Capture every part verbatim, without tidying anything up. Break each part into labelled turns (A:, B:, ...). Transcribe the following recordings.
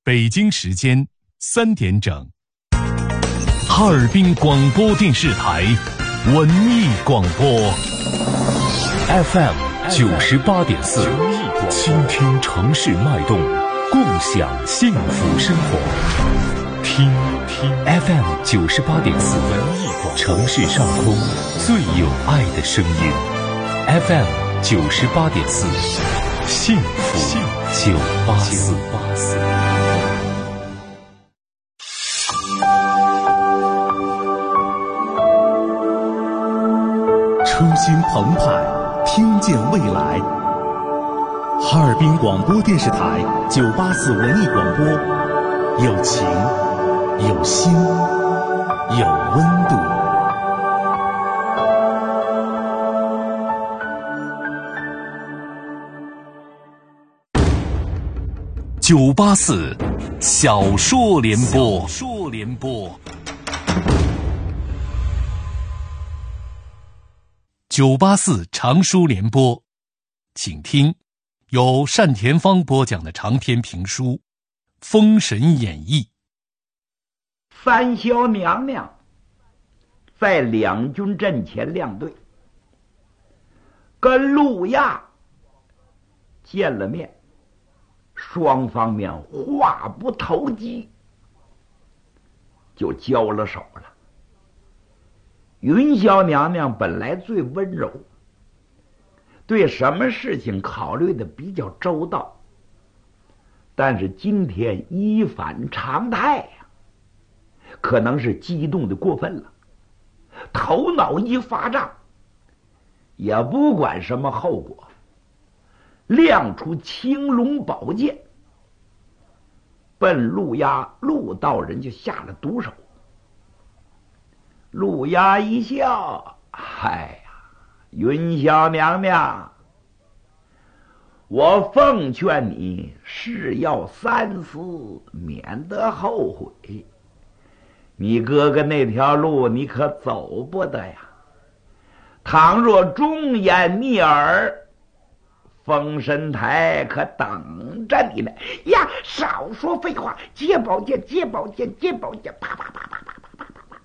A: 北京时间三点整，哈尔滨广播电视台文艺广播 F M 九十八点四，倾听城市脉动，共享幸福生活。听听 F M 九十八点四，文艺广播，城市上空最有爱的声音。F M 九十八点四，幸福九八四。
B: 初心澎湃，听见未来。哈尔滨广播电视台九八四文艺广播，有情，有心，有温度。
A: 九八四小说联播，小说联播。九八四长书联播，请听由单田芳播讲的长篇评书《封神演义》。
C: 三小娘娘在两军阵前亮队，跟陆亚见了面，双方面话不投机，就交了手了。云霄娘娘本来最温柔，对什么事情考虑的比较周到，但是今天一反常态呀、啊，可能是激动的过分了，头脑一发胀，也不管什么后果，亮出青龙宝剑，奔陆压陆道人就下了毒手。陆压一笑，哎呀，云霄娘娘，我奉劝你事要三思，免得后悔。你哥哥那条路你可走不得呀，倘若忠言逆耳，封神台可等着你呢。呀，少说废话，接宝剑，接宝剑，接宝剑，啪啪啪啪啪啪啪啪啪，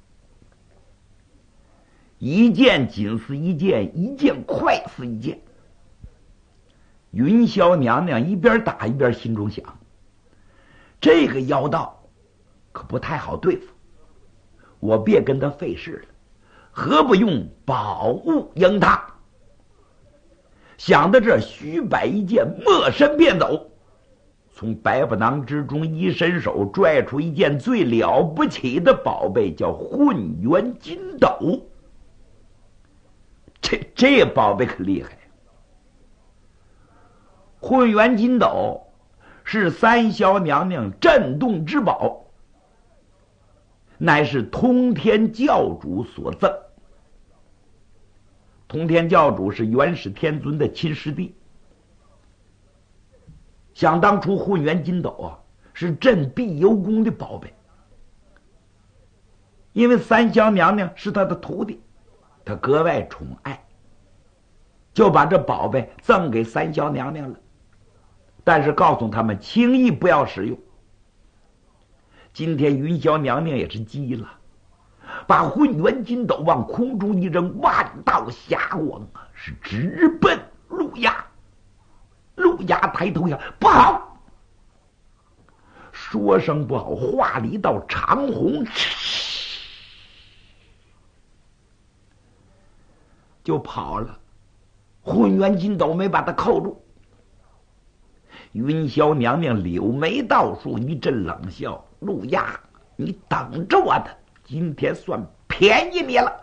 C: 一剑紧似一剑，一剑快似一剑。云霄娘娘一边打一边心中想，这个妖道可不太好对付，我别跟他费事了，何不用宝物迎他？想到这，虚摆一剑，没身便走，从百宝囊之中一伸手，拽出一件最了不起的宝贝，叫混元金斗。这这宝贝可厉害！混元金斗是三霄娘娘镇洞之宝，乃是通天教主所赠。通天教主是元始天尊的亲师弟，想当初混元金斗啊，是镇碧游宫的宝贝，因为三霄娘娘是他的徒弟，他格外宠爱，就把这宝贝赠给三霄娘娘了，但是告诉他们轻易不要使用。今天云霄娘娘也是急了，把混元金斗往空中一扔，万道霞光啊，是直奔陆压。陆压抬头呀，不好！说声不好，化了一道长虹，就跑了。混元金斗没把他扣住。云霄娘娘柳眉倒竖，一阵冷笑：“陆压，你等着我的，今天算便宜你了。”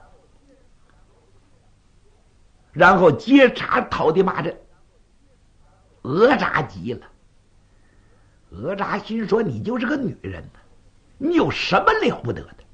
C: 然后接茬讨的骂阵。哪吒急了，哪吒心说：“你就是个女人呢，你有什么了不得的？